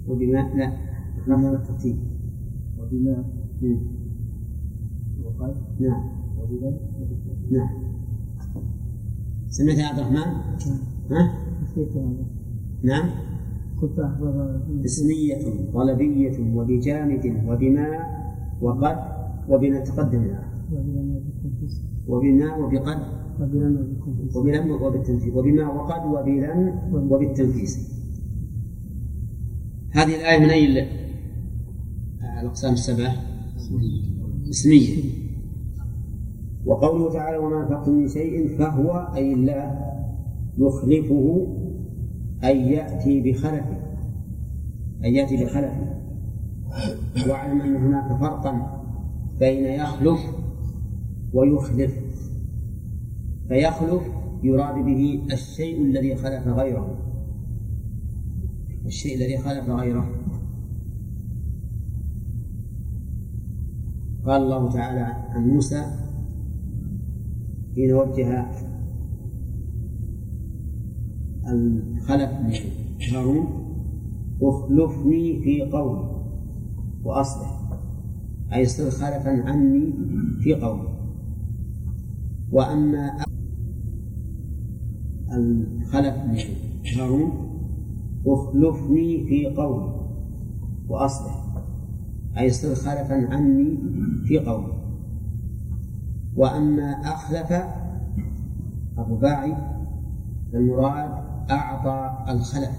وبما لا نعم الترتيب وبما وقال نعم وبما نعم. سمعت يا عبد الرحمن؟ ها؟ نعم. كنت أحفظ اسمية طلبية وبجامد وبما وقد وبنا تقدم لها وبما وبقد وبلم وبالتنفيذ وبما وقد وبلم وبالتنفيذ. هذه الآية من أي الأقسام السبعة؟ اسمية. وقوله تعالى وما أنفقتم من شيء فهو أي الله يخلفه أن يأتي بخلفه واعلم أن هناك فرقا بين يخلف ويخلف. فيخلف يراد به الشيء الذي خلف غيره، الشيء الذي خلف غيره. قال الله تعالى عن موسى حين وجه الخلف هارون اخلفني في قولي وأصلح، أي صر خلفا عني في قولي. وأما الخلف هارون اخلفني في قولي وأصلح، أي صر خلفا عني في قولي. وأما أخلف الرباعي فالمراد أعطى الخلف،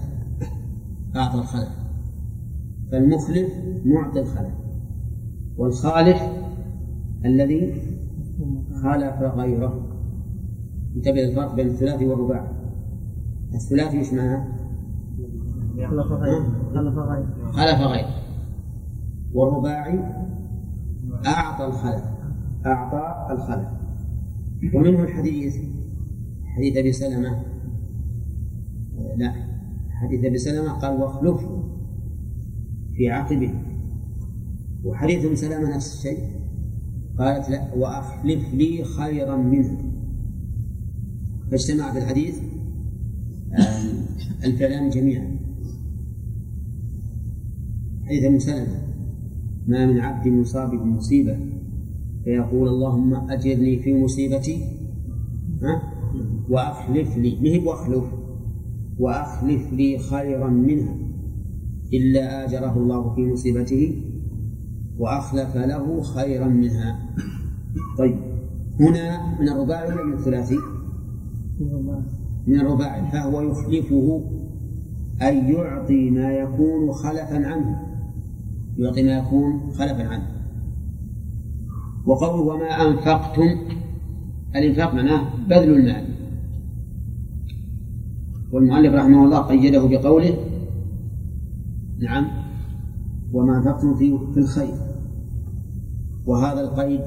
فالمخلف معطي الخلف، والخالف الذي خالف غيره. انتبه الفرق بين الثلاثي والرباعي. الثلاثي ايش معناه؟ خلف غير. والرباعي أعطى الخلف. ومنه الحديث حديث أبي سلمة، لا حديث أبي سلمة قال واخلف في عقبه، وحديث أبي سلمة نفس الشيء قالت لا وأخلف لي خيرا منه. فاجتمع في الحديث الفعلان جميعا. حديث أبي سلمة ما من عبد مصاب بمصيبة فيقول اللهم أجرني في مصيبتي وأخلف لي، مهب وأخلف لي خيرا منها إلا آجره الله في مصيبته وأخلف له خيرا منها. طيب هنا من الرباعي ولا من الثلاثي؟ من الرباعي. فهو يخلفه أن يعطي ما يكون خلفا عنه، وقوله وما أنفقتم، الإنفاق معناه بذل المال، والمؤلف رحمه الله قيده بقوله نعم وما أنفقتم في الخير، وهذا القيد